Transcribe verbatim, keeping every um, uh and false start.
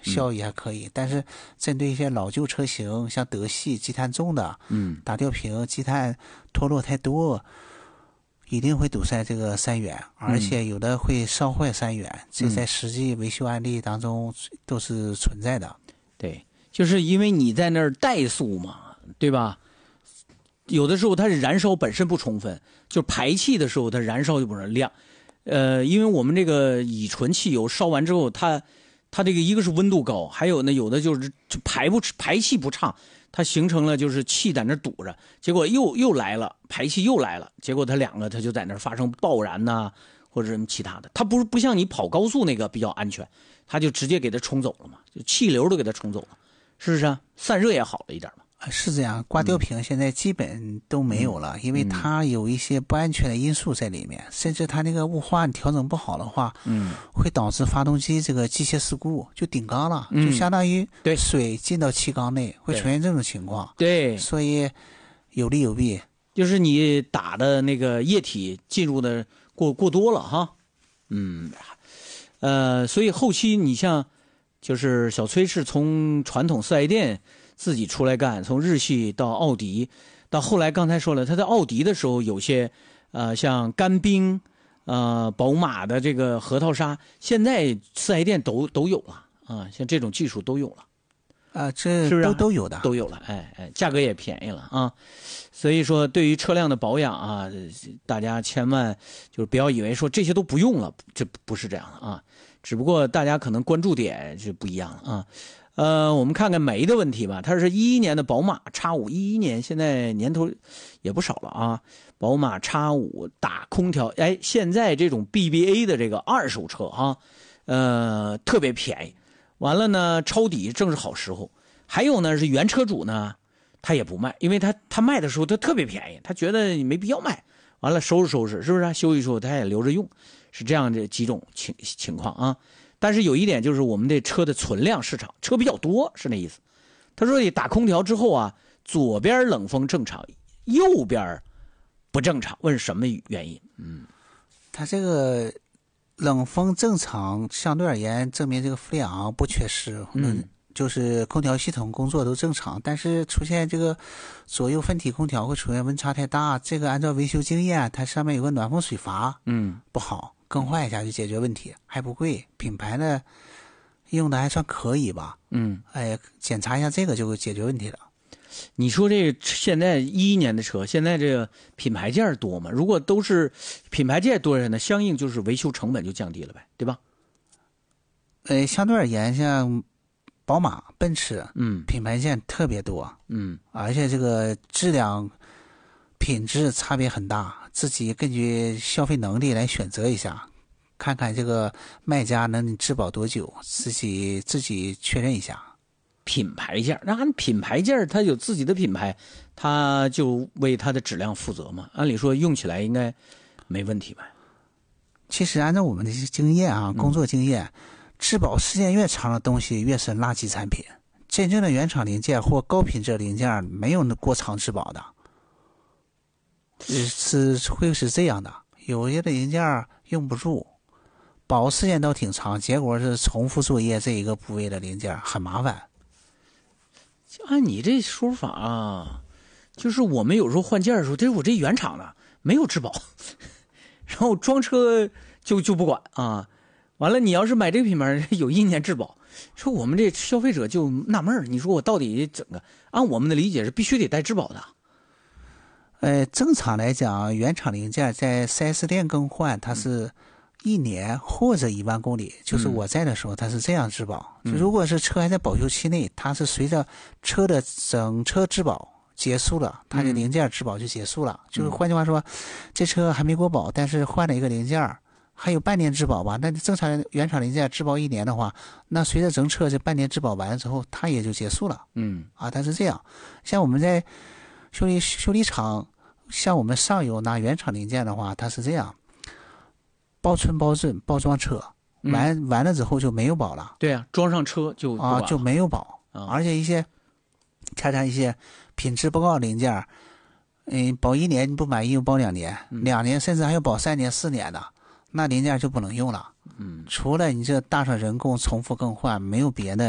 效益还可以。嗯、但是针对一些老旧车型，像德系积碳重的， 嗯， 打吊瓶积碳脱落太多，一定会堵塞这个三元，而且有的会烧坏三元，嗯、这在实际维修案例当中都是存在的。 对，就是因为你在那儿怠速嘛，对吧？有的时候它是燃烧本身不充分，就排气的时候它燃烧就不是量，呃，因为我们这个乙醇汽油烧完之后，它它这个一个是温度高，还有呢有的就是就排不排气不畅，它形成了就是气在那堵着，结果又又来了排气又来了，结果它两个它就在那发生爆燃呐、啊，或者什么其他的，它不是不像你跑高速那个比较安全，它就直接给它冲走了嘛，就气流都给它冲走了，是不是啊？散热也好了一点嘛。 是这样，挂吊瓶现在基本都没有了，嗯、因为它有一些不安全的因素在里面，嗯、甚至它那个雾化你调整不好的话， 嗯， 会导致发动机这个机械事故，就顶缸了， 嗯、 就相当于对水进到气缸内，会出现这种情况。 对， 所以有利有弊。 就是你打的那个液体进入的过过多了哈，嗯，呃，所以后期你像，就是小崔是从传统四 S 店自己出来干，从日系到奥迪，到后来刚才说了，他在奥迪的时候有些，呃，像干冰，呃，宝马的这个核桃刹，现在四 S 店都都有了啊，像这种技术都有了。 啊，这是不是都都有的， 都有了，哎哎，价格也便宜了啊，所以说对于车辆的保养啊，大家千万就是不要以为说这些都不用了，这不是这样的啊，只不过大家可能关注点是不一样了啊。呃，我们看看煤的问题吧，它是一一年的宝马 X 五， 一一年现在年头也不少了啊。宝马 X 五 打空调，哎，现在这种 B B A 的这个二手车哈，呃，特别便宜。完了呢，抄底正是好时候。还有呢，是原车主呢，他也不卖，因为他他卖的时候他特别便宜，他觉得没必要卖。完了收拾收拾，是不是、啊？修一修他也留着用，是这样这几种情情况啊。但是有一点就是我们这车的存量市场，车比较多，是那意思。他说你打空调之后啊，左边冷风正常，右边不正常，问什么原因？嗯， 他这个。冷风正常，相对而言证明这个氟利昂不缺失， 嗯， 就是空调系统工作都正常，但是出现这个左右分体空调会出现温差太大，这个按照维修经验，它上面有个暖风水阀， 嗯， 不好，更换一下就解决问题，还不贵，品牌呢用的还算可以吧， 嗯， 哎，检查一下这个就会解决问题了。 你说这现在一一年的车，现在这个品牌件多吗？如果都是品牌件多人呢，相应就是维修成本就降低了呗，对吧？ 呃，相对而言，像宝马、奔驰， 嗯， 品牌件特别多， 嗯， 而且这个质量、品质差别很大，自己根据消费能力来选择一下，看看这个卖家能质保多久，自己自己确认一下。 品牌件，那按品牌件它有自己的品牌，它就为它的质量负责嘛。按理说用起来应该没问题吧？ 其实按照我们的经验啊，工作经验，嗯、质保时间越长的东西越是垃圾产品。真正的原厂零件或高品质零件没有过长质保的，是会是这样的。有些的零件用不住，保时间都挺长，结果是重复作业这一个部位的零件很麻烦。 按你这说法啊，就是我们有时候换件的时候，这是我这原厂的没有质保，然后装车就就不管啊。完了，你要是买这个品牌有一年质保，说我们这消费者就纳闷儿，你说我到底整个按我们的理解是必须得带质保的。 呃，正常来讲，原厂零件在 四 S 店更换，它是一年或者一万公里，就是我在的时候，它是这样质保。 嗯、 如果是车还在保修期内，它是随着车的整车质保结束了，它的零件质保就结束了。嗯、就是换句话说，这车还没过保，但是换了一个零件，还有半年质保吧。那正常原厂零件质保一年的话，那随着整车这半年质保完之后，它也就结束了。 嗯， 啊，它是这样。像我们在修理修理厂，像我们上游拿原厂零件的话，它是这样。包春包证包装车完、嗯、完了之后就没有保了。 对啊，装上车就啊就没有保、啊、而且一些恰恰一些品质不高的零件，嗯，保一年你不满意又保两年、嗯、两年甚至还有保三年四年的，那零件就不能用了。嗯，除了你这大上人工重复更换，没有别的